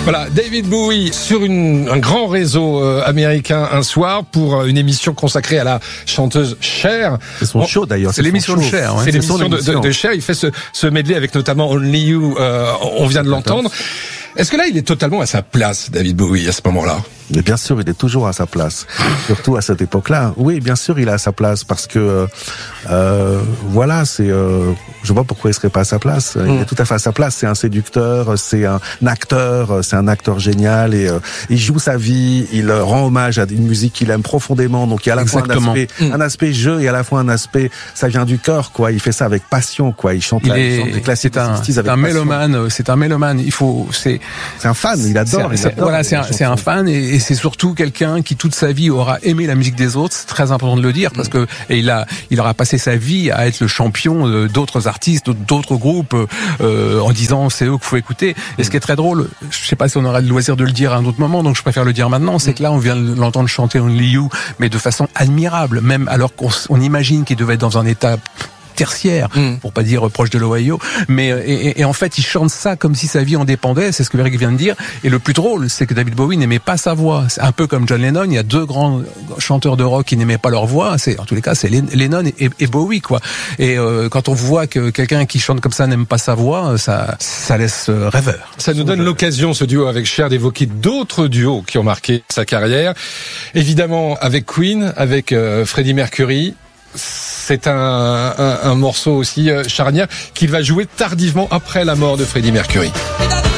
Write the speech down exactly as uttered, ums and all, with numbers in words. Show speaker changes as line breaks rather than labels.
Voilà, David Bowie sur une, un grand réseau euh, américain un soir pour une émission consacrée à la chanteuse Cher.
C'est son
bon,
show d'ailleurs.
C'est, c'est l'émission de Cher.
Ouais. C'est, c'est l'émission de, de, de Cher. Il fait ce, ce medley avec notamment Only You. Euh, on vient de l'entendre. Est-ce que là, il est totalement à sa place, David Bowie, à ce moment-là?
Mais bien sûr, il est toujours à sa place, surtout à cette époque-là. Oui, bien sûr, il est à sa place parce que euh, voilà, c'est. Euh, je vois pourquoi il serait pas à sa place. Il est tout à fait à sa place. C'est un séducteur, c'est un acteur, c'est un acteur génial et euh, il joue sa vie. Il rend hommage à une musique qu'il aime profondément. Donc il y a à la Exactement. fois un aspect, mmh. un aspect jeu et à la fois un aspect, ça vient du cœur, quoi. Il fait ça avec passion, quoi. Il chante,
il
la,
est,
il chante des classiques.
C'est un,
avec
c'est un mélomane. C'est un mélomane. Il faut. C'est.
C'est un fan. Il adore.
C'est,
il adore
voilà, c'est un, c'est un fan et, et c'est surtout quelqu'un qui toute sa vie aura aimé la musique des autres. C'est très important de le dire parce que et il a, il aura passé sa vie à être le champion d'autres artistes, d'autres groupes, euh, en disant c'est eux qu'il faut écouter. Et ce qui est très drôle, je sais pas si on aura le loisir de le dire à un autre moment, donc je préfère le dire maintenant, c'est que là on vient de l'entendre chanter Only You, mais de façon admirable, même alors qu'on on imagine qu'il devait être dans un état tertiaire, mm. pour pas dire proche de l'Ohio, mais et, et en fait il chante ça comme si sa vie en dépendait, c'est ce que Eric vient de dire. Et le plus drôle, c'est que David Bowie n'aimait pas sa voix. C'est un peu comme John Lennon, il y a deux grands chanteurs de rock qui n'aimaient pas leur voix. C'est en tous les cas c'est Lennon et, et Bowie quoi. Et euh, quand on voit que quelqu'un qui chante comme ça n'aime pas sa voix, ça ça laisse rêveur.
Ça nous donne l'occasion, ce duo avec Cher, d'évoquer d'autres duos qui ont marqué sa carrière. Évidemment avec Queen, avec euh, Freddie Mercury. C'est un, un, un morceau aussi euh, charnière qu'il va jouer tardivement après la mort de Freddie Mercury.